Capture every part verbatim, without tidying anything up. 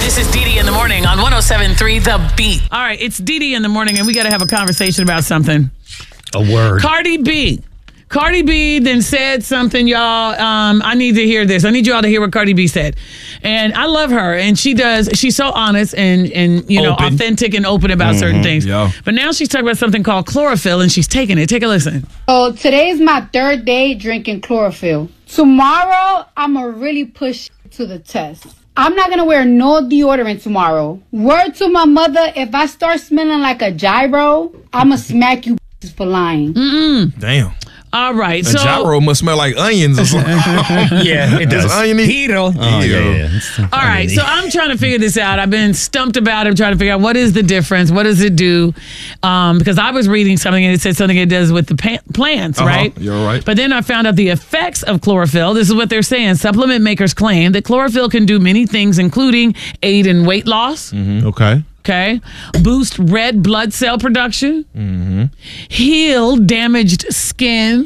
This is Dee Dee in the morning on one oh seven point three The Beat. All right, it's Dee Dee in the morning, and we got to have a conversation about something. A word. Cardi B. Cardi B then said something, y'all. Um, I need to hear this. I need y'all to hear what Cardi B said. And I love her. And she does, she's so honest and, and you know, Open. authentic and open about Mm-hmm, certain things. yeah. But now she's talking about something called chlorophyll, and she's taking it. Take a listen. So today's my third day drinking chlorophyll. Tomorrow, I'm going to really push to the test. I'm not going to wear no deodorant tomorrow. Word to my mother, if I start smelling like a gyro, I'm going to smack you for lying. Damn. All right. A So gyro must smell like onions or something. Yeah, it does. It's oniony. Hero. Oh, yeah, yeah. It's All right, so I'm trying to figure this out. I've been stumped about it. I'm trying to figure out what is the difference, what does it do? Um, because I was reading something and it said something it does with the pa- plants, Uh-huh, right? you're right. But then I found out the effects of chlorophyll. This is what they're saying. Supplement makers claim that chlorophyll can do many things, including aid in weight loss. Okay. Okay, boost red blood cell production, Mm-hmm. heal damaged skin.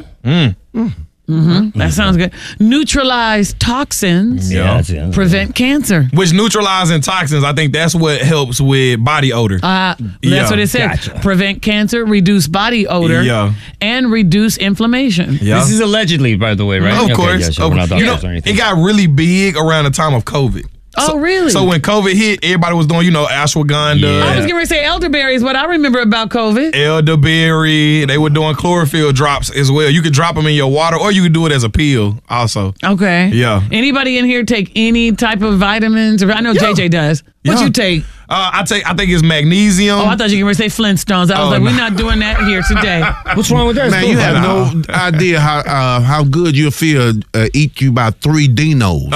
Mm-hmm. That sounds good. Neutralize toxins. Yeah, that's it. Prevent cancer. Which neutralizing toxins, I think that's what helps with body odor. Uh, that's Yeah, what it said. gotcha. Prevent cancer, reduce body odor, Yeah. and reduce inflammation. yeah. This is allegedly, by the way, right? Of Okay, course. yeah, sure. Of- We're not you know, doctors or anything. it got really big around the time of COVID. Oh, So- really? So when COVID hit, everybody was doing, you know, ashwagandha, Yeah. I was getting ready to say elderberry is what I remember about COVID. elderberry. They were doing chlorophyll drops as well. You could drop them in your water, or you could do it as a pill also. Okay. Yeah. Anybody in here take any type of vitamins? I know J J does. What Yeah. you take? Uh, I take. I think it's magnesium. Oh, I thought you were going to say Flintstones. I was Oh, like, no. we're not doing that here today. What's wrong with that? Man, you have no idea how uh, how good you'll feel. Uh, eat you about three Dinos.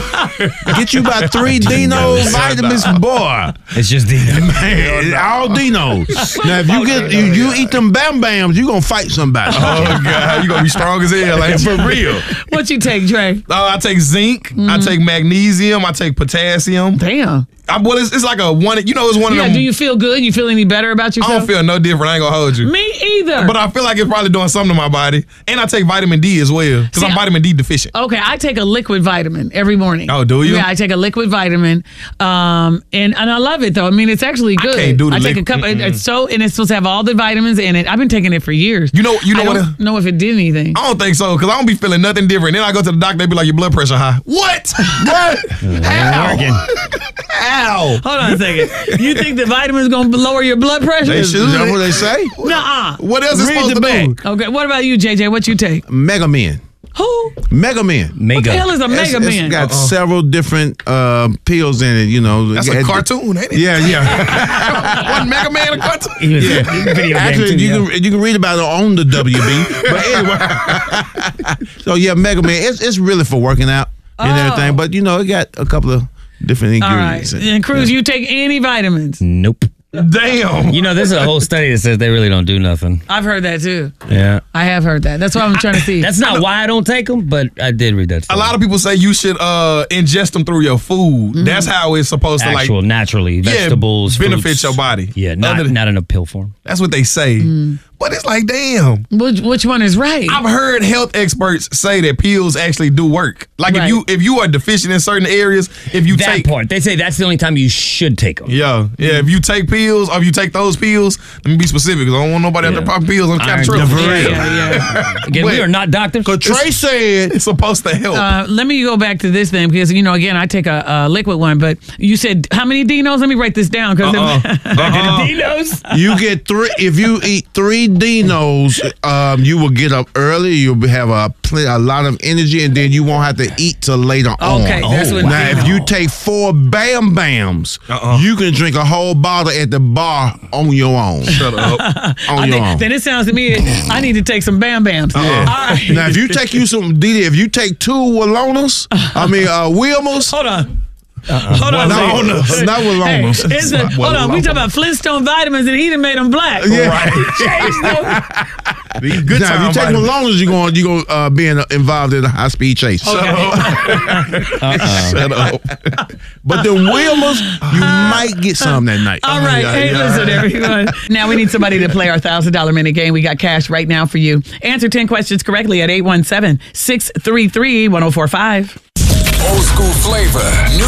Get you about three Dinos vitamins, boy. It's just the Man, all Dinos. Now, if you get you, you eat them Bam Bams, you gonna fight somebody. Oh God, you gonna be strong as hell, like For real. What you take, Dre? Uh, I take zinc. I take magnesium. I take potassium. Damn. I, well, it's, it's like a one. You know, it's one Yeah, of them. do you feel good? You feel any better about I yourself? don't feel no different. I ain't gonna hold you. Me either. But I feel like it's probably doing something to my body. And I take vitamin D as well because See, I'm I- vitamin D deficient. Okay, I take a liquid vitamin every morning. Oh, do you? Yeah, I take a liquid vitamin, um, and and I love it though. I mean, it's actually good. can't do the I take a liquid- cup. it- It's so and it's supposed to have all the vitamins in it. I've been taking it for years. You know- you know I what don't a- know if it did anything. I don't think so because I don't be feeling nothing different. Then I go to the doctor, they be like, your blood pressure high. What? What? How? How? Hold on a second. You think the vitamins gonna lower your blood pressure? They Is should. that what they say? Nuh-uh. What else is Read supposed the to do? back. Okay, what about you, J J? What you take? Mega Men. Who? Mega Men. What Mega. the hell is a It's- Mega it's Man? got several different uh, pills in it, you know. That's a cartoon, ain't it? Yeah, yeah. Wasn't Mega Man a cartoon? He was Yeah. video game Actually, too, you yeah. can you can read about it on the W B. But anyway, so yeah, Mega Man. It's it's really for working out and Oh. everything. But you know, it got a couple of different All right. ingredients. in it. And Cruz, you take any vitamins? Nope. Damn. You know, there's a whole study that says they really don't do nothing. I've heard that too. Yeah. I have heard that. That's what I'm trying to see. That's not why I don't take them, but I did read that A study. lot of people say you should uh, ingest them through your food. That's how it's supposed to Actual, like. naturally, vegetables, benefit fruits. your body. Yeah, not, Other than- not in a pill form. That's what they say. But it's like, damn. which, which one is right? I've heard health experts say that pills actually do work. Like Right. if you if you are deficient in certain areas, if you That take part. They say that's the only time you should take them. yeah yeah if you take pills or if you take those pills, let me be specific because I don't want nobody out there popping pills on Iron Captrell. deficient. real. yeah, yeah. Again, Wait. we are not doctors. Cause Trey said It's supposed to help. Uh, let me go back to this thing because you know again I take a, a liquid one, but you said how many Dinos? Let me write this down because Uh-uh. Dinos. you get three. If you eat three Dinos, um, you will get up early. You'll have a pl- a lot of energy, and then you won't have to eat till later on. Okay, that's what- Now, if you take four Bam Bams, Uh-uh. you can drink a whole bottle at the bar on your own. Shut up. On I your think, own. then it sounds to me I need to take some Bam Bams. All right. Now, if you take you some D D, if you take two Wallonas, I mean uh, Wilmers, Hold on. Hold on. a second. Wallonas, not Hey, Wallonas. it's a, hold on, we talking about Flintstone vitamins and he done made them black. Yeah. Right. Changed them. These good Now, if time you take vitamins. Wallonas, you're going you're going to uh, be in, involved in a high speed chase. Shut up. But the Wilmers, you might get some that night. All right. yeah, Hey, yeah. listen, everyone. Now we need somebody to play our one thousand dollars minute game. We got cash right now for you. Answer ten questions correctly at eight one seven, six three three, one oh four five. Old school flavor. New